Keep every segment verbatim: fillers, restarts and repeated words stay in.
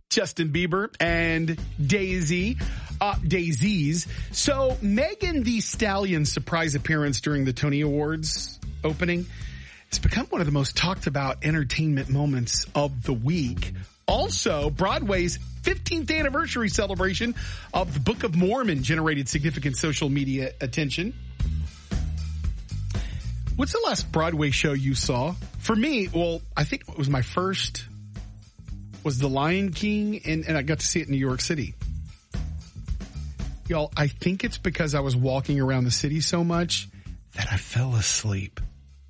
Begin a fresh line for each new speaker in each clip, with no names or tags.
Justin Bieber and Daisy, uh, Daisies. So Megan Thee Stallion's surprise appearance during the Tony Awards opening has become one of the most talked about entertainment moments of the week. Also, Broadway's fifteenth anniversary celebration of the Book of Mormon generated significant social media attention. What's the last Broadway show you saw? For me, well, I think it was my first was The Lion King, and, and I got to see it in New York City. Y'all, I think it's because I was walking around the city so much that I fell asleep.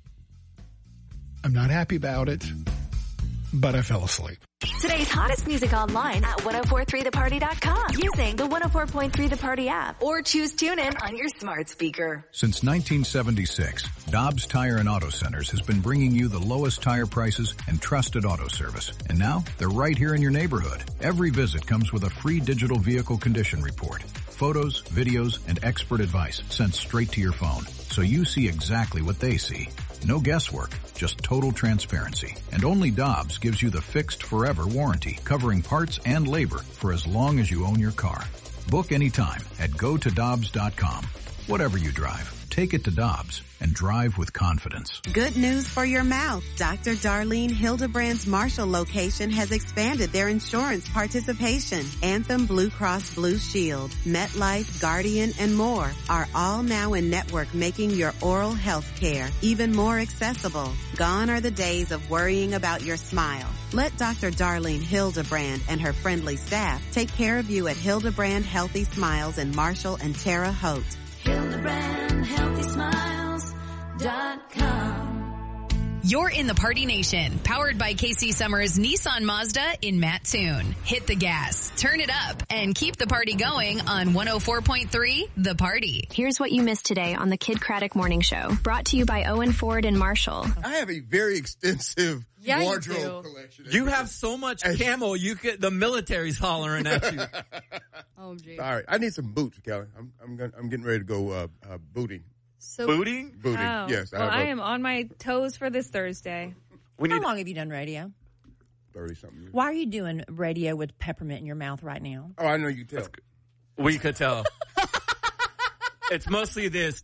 I'm not happy about it, but I fell asleep.
Today's hottest music online at ten forty-three the party dot com using the one oh four point three The Party app or choose TuneIn on your smart speaker.
Since nineteen seventy-six, Dobbs Tire and Auto Centers has been bringing you the lowest tire prices and trusted auto service. And now they're right here in your neighborhood. Every visit comes with a free digital vehicle condition report, photos, videos, and expert advice sent straight to your phone, so you see exactly what they see. No guesswork, just total transparency. And only Dobbs gives you the fixed forever warranty, covering parts and labor for as long as you own your car. Book anytime at go to dobbs dot com. Whatever you drive, take it to Dobbs and drive with confidence.
Good news for your mouth. Doctor Darlene Hildebrand's Marshall location has expanded their insurance participation. Anthem Blue Cross Blue Shield, MetLife, Guardian, and more are all now in network, making your oral health care even more accessible. Gone are the days of worrying about your smile. Let Doctor Darlene Hildebrand and her friendly staff take care of you at Hildebrand Healthy Smiles in Marshall and Terre Haute.
Hildebrand Healthy Smiles dot com.
You're in the Party Nation, powered by K C Summers Nissan Mazda in Mattoon. Hit the gas, turn it up, and keep the party going on one oh four point three The Party.
Here's what you missed today on the Kid Craddock Morning Show, brought to you by Owen Ford and Marshall.
I have a very extensive
yeah,
wardrobe
you
collection.
You have so much camo, you could, the military's hollering at you.
Oh, geez. All right, I need some boots, Kelly. I'm I'm, gonna, I'm getting ready to go uh, uh, booting.
So, booting?
Booting,
oh.
yes.
Well, I, I am on my toes for this Thursday.
We How long have you done radio?
thirty-something years.
Why are you doing radio with peppermint in your mouth right now?
Oh, I know you can tell.
We could tell. It's mostly this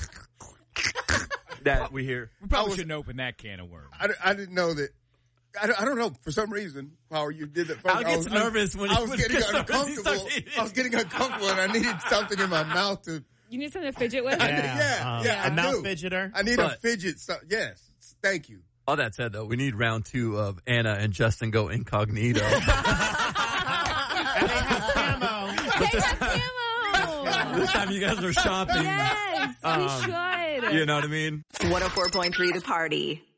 that we hear.
We probably was, shouldn't open that can of worms.
I, I didn't know that. I don't, I don't know. For some reason, Power, you did that first.
I get nervous
I,
when
I was getting
uncomfortable.
I was getting uncomfortable, and I needed something in my mouth to.
You need something to fidget with?
Yeah, yeah,
um,
yeah.
A
I
mouth
do.
fidgeter.
I need
but,
a fidget. So, yes, thank you.
All that said, though, we need round two of Anna and Justin go incognito.
And they have camo.
They have camo.
This time you guys are shopping.
Yes,
um,
we should.
You know what I mean?
one oh four point three The Party.